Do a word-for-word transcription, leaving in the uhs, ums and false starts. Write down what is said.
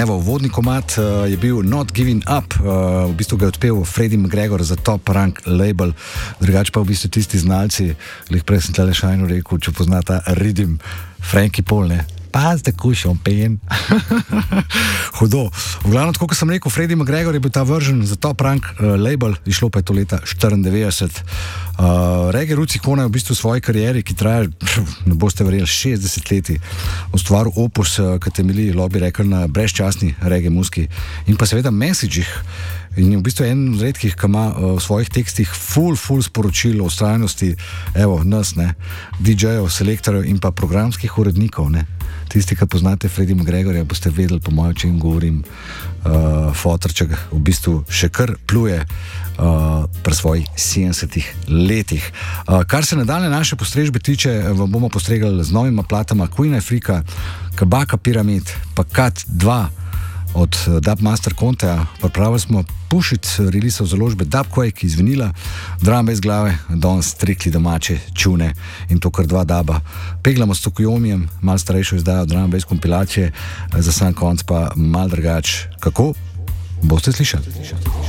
Evo, vodni komad uh, je bil Not Giving Up, uh, v bistvu ga je odpel Freddie McGregor za Top Rank label, drugače pa v bistvu tisti znalci, lih prej sem tle šajno rekel, če poznata ridim, Frankie Paul, ne? Pas da kušam pen. Hudo. V glavnem, tako kot sem rekel, Freddie McGregor je bil ta vržen za Top Rank uh, label, išlo pa je to leta štiriindevetdeset. Uh, Reggae Roots ikona je v bistvu v svoji karieri, ki traja, ne boste verjeli, šestdeset leti, ustvaril opus, uh, ki temelji, lahko bi rekel, na brezčasni reggae muski in pa seveda messageih. In je v bistvu en od redkih, ki ima uh, v svojih tekstih full, full sporočilo o vztrajnosti, evo, nas, ne, D J-jev, selektorjev in pa programskih urednikov, ne. Tisti, ki poznate Freddie McGregorja, boste vedeli, po mojem, če jim govorim, uh, fotorček v bistvu še kar pluje uh, pri svojih sedemdesetih letih. Uh, kar se nadaljne naše postrežbe tiče, vam bomo postregali z novima platama Queen Africa, Kabaka Pyramid, pa Cut dva od Dubmaster Contea. Pripravili smo Push It, release založbe Dubquake iz vinila, drum bass glave, danes strikli domače čune in to kar dva daba. Peglamo s Tokojomijem, malo starejšo izdajo drum bass kompilacije, za sam konc pa malo drugač. Kako? Boste slišali?